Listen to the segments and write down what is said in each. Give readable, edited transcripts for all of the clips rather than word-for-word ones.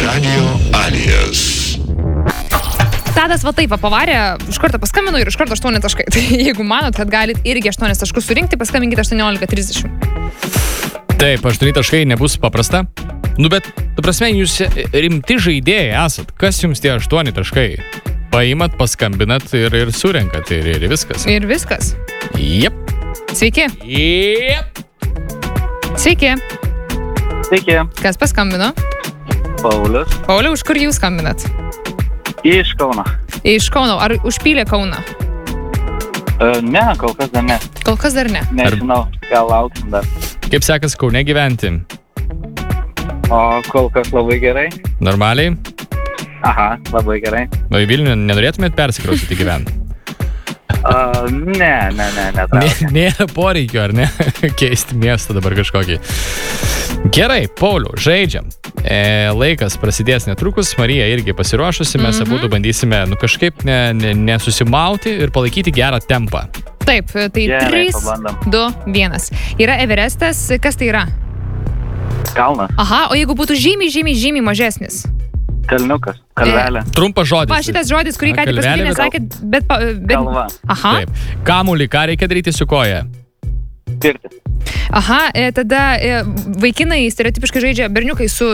Radio Alijas. Tadas va taip pavarė, iš karto paskambino ir iš karto 8 taškai. Tai jeigu manot, kad galit irgi 8 taškus surinkti, paskambinkite 18:30. Taip, 8 taškai nebus paprasta. Bet, tu prasme, jūs rimti žaidėjai esat. Kas jums tie 8 taškai? Paimat, paskambinat ir surenkat ir viskas. Ir viskas. Jep. Sveiki. Jep. Sveiki. Sveiki, Kas paskambino? Paulius. Pauliau, iš kur jūs skambinat? Iš Kauno. Iš Kauno. Ar užpylė Kauną? Ne, kol kas dar ne. Kol kas dar ne. Nežinau, gal lauksim dar. Kaip sekas Kaune gyventi? O kol kas labai gerai. Normaliai? Aha, labai gerai. O į Vilnių nenorėtumėt persikraustyti gyventi? Ne. Nėra poreikio, ar ne? Keisti miestą dabar kažkokį. Gerai, Pauliau, žaidžiam. Laikas prasidės netrukus, Marija irgi pasiruošusi, mes abudu bandysime kažkaip nesusimauti ir palaikyti gerą tempą. Taip, tai Gerai, 3, pabandom. 2, 1. Yra Everestas, kas tai yra? Kalnas, Aha, o jeigu būtų žymiai mažesnis? kalniukas, kalvelė, Trumpas žodis. Va, šitas žodis, kurį ką tik Kalvelė, pasakėte, sakėt, bet... galva, Aha, Taip. Kamuolį, ką reikia daryti su koja? pirtis, aha, tada vaikinai stereotipiškai žaidžia berniukai su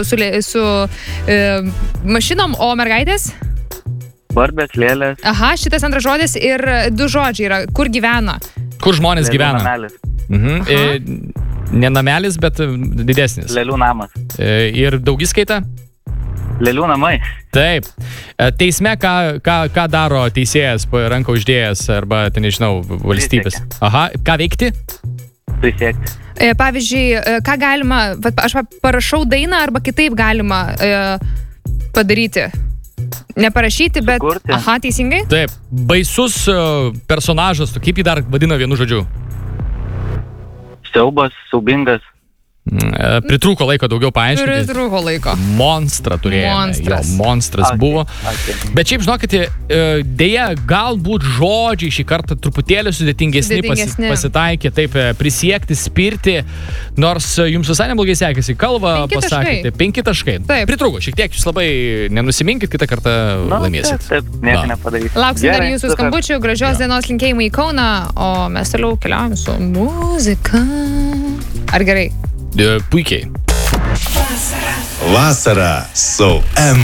mašinom, o mergaitės? barbės, lėlės, Aha, šitas antras žodis ir 2 žodžiai yra, kur gyvena. Kur žmonės lėlių gyvena? namelis, Ne namelis, bet didesnis. lėlių namas, Ir daugiskaita? lėlių namai, Taip. Teisme ką daro teisėjas, ranką uždėjęs arba, tai nežinau, valstybės? Aha, ką veikti? prisiekti, Pavyzdžiui, ką galima, aš parašau dainą arba kitaip galima padaryti. Neparašyti, bet... Sukurti. Aha, teisingai? Taip. Baisus personažas, tu kaip jį dar vadina vienu žodžiu? siaubas, siaubingas, Pritrūko laiko daugiau paaiškinti. Pritrūko laiko. Monstrą turėjome. Monstras. Jo, monstras buvo. Okay. Bet šiaip, žinokite, dėja, galbūt žodžiai šį kartą truputėlį sudėtingesni pasitaikė. Taip, prisiekti, spirti, nors jums visai neblogai sekėsi. Kalbą 5 pasakėte. 5 taškai. Taip. Pritrūko, šiek tiek jūs labai nenusiminkit, kitą kartą laimėsit. Taip, nieko nepadarysim. Lauksim dar Gerai, jūsų super. skambučių, gražios dienos linkėjimai į Kauną, o mes toliau keliaujame su muzika. Ar gerai? Puikiai. Vasara su M.